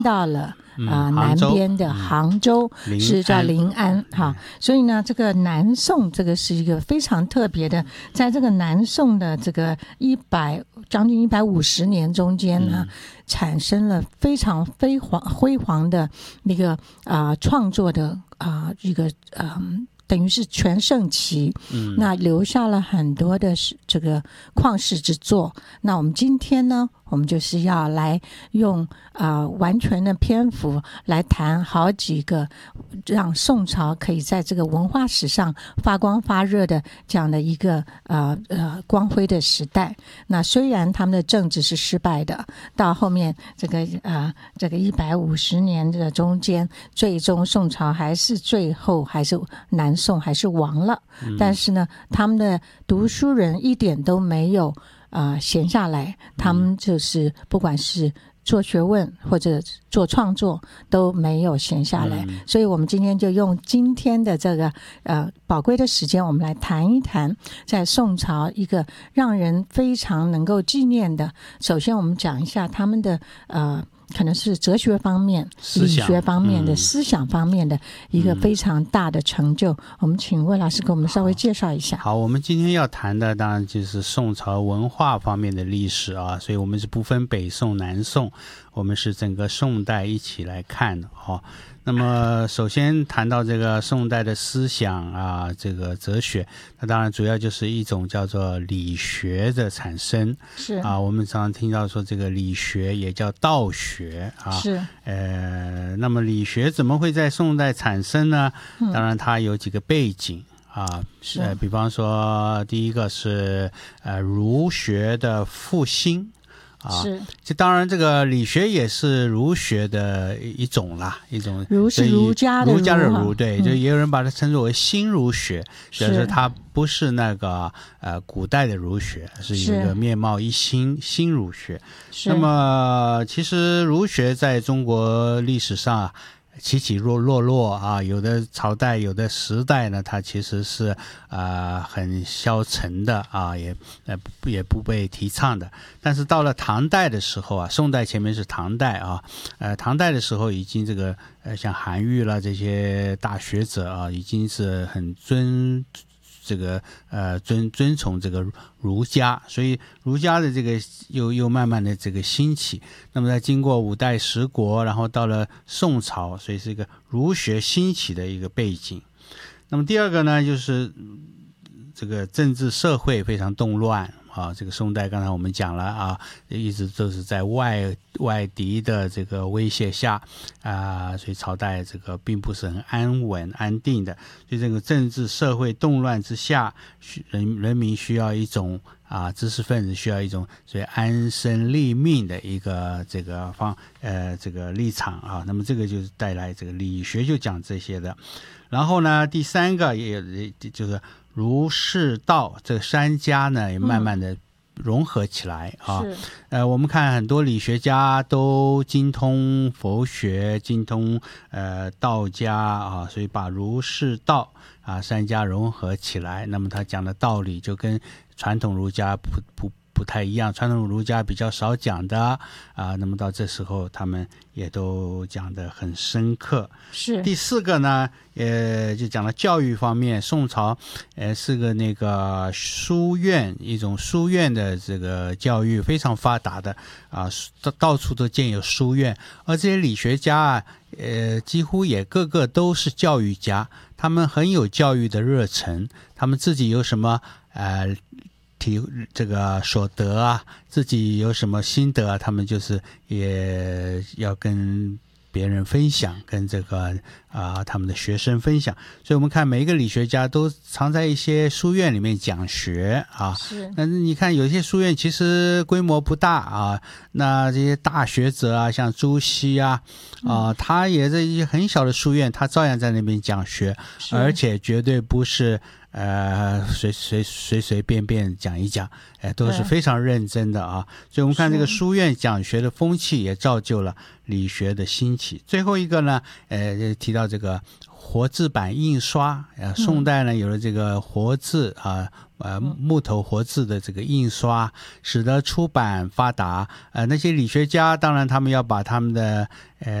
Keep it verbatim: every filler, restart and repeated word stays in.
到了嗯啊、呃、南边的杭州， 嗯、 是叫临安哈、嗯，所以呢，这个南宋这个是一个非常特别的，在这个南宋的这个一百将近一百五十年中间呢、嗯，产生了非常辉煌辉煌的一个啊、呃、创作的啊、呃、一个嗯。呃等于是全盛期，嗯，那留下了很多的这个旷世之作。那我们今天呢，我们就是要来用啊、呃、完全的篇幅来谈好几个让宋朝可以在这个文化史上发光发热的这样的一个呃呃光辉的时代。那虽然他们的政治是失败的，到后面这个呃这个一百五十年的中间，最终宋朝还是最后还是南宋还是亡了、嗯、但是呢他们的读书人一点都没有啊、呃、闲下来，他们就是不管是做学问或者做创作都没有闲下来、嗯、所以我们今天就用今天的这个呃宝贵的时间，我们来谈一谈在宋朝一个让人非常能够纪念的。首先我们讲一下他们的呃可能是哲学方面、理学方面的、嗯、思想方面的一个非常大的成就、嗯、我们请魏老师给我们稍微介绍一下。 好, 好，我们今天要谈的当然就是宋朝文化方面的历史啊，所以我们是不分北宋南宋，我们是整个宋代一起来看的哦。那么首先谈到这个宋代的思想啊，这个哲学，那当然主要就是一种叫做理学的产生。 是啊，我们常常听到说这个理学也叫道学啊。 是呃，那么理学怎么会在宋代产生呢？嗯、当然它有几个背景啊，是呃，比方说第一个是呃儒学的复兴。啊， 是， 这当然，这个理学也是儒学的一种啦，一种儒是儒家的儒， 儒家的儒，对，嗯、就也有人把它称作为新儒学，就是它不是那个呃古代的儒学，是一个面貌一新新儒学。那么，其实儒学在中国历史上啊，起起落落落啊，有的朝代有的时代呢，它其实是啊、呃、很消沉的啊，也呃也不被提倡的。但是到了唐代的时候啊，宋代前面是唐代啊，呃唐代的时候已经这个呃像韩愈啦这些大学者啊，已经是很尊这个呃尊尊崇这个儒家，所以儒家的这个又又慢慢的这个兴起。那么在经过五代十国，然后到了宋朝，所以是一个儒学兴起的一个背景。那么第二个呢，就是这个政治社会非常动乱啊，这个宋代刚才我们讲了啊，一直都是在外外敌的这个威胁下啊，所以朝代这个并不是很安稳安定的，所以这个政治社会动乱之下，人人民需要一种啊，知识分子需要一种所以安身立命的一个这个方呃这个立场啊，那么这个就是带来这个理学就讲这些的。然后呢，第三个也就是儒释道这三家呢也慢慢的融合起来、嗯、啊。呃，我们看很多理学家都精通佛学，精通呃道家啊，所以把儒释道啊三家融合起来，那么他讲的道理就跟传统儒家不不不太一样，传统儒家比较少讲的啊，那么到这时候他们也都讲得很深刻。 是第四个呢，呃，就讲了教育方面，宋朝呃是个那个书院，一种书院的这个教育非常发达的啊，到到处都建有书院，而这些理学家啊，呃，几乎也个个都是教育家，他们很有教育的热忱，他们自己有什么呃。体这个所得啊，自己有什么心得啊，他们就是也要跟别人分享，跟这个啊、呃、他们的学生分享。所以我们看每一个理学家都常在一些书院里面讲学啊。 是。 但是你看有些书院其实规模不大啊，那这些大学者啊，像朱熹啊，啊、呃，他也在一些很小的书院，他照样在那边讲学，而且绝对不是呃随随随随便便讲一讲，哎，都是非常认真的啊。所以我们看这个书院讲学的风气也造就了理学的兴起。最后一个呢，呃，提到这个活字版印刷，呃，宋代呢有了这个活字啊，呃，木头活字的这个印刷，使得出版发达。呃，那些理学家当然他们要把他们的呃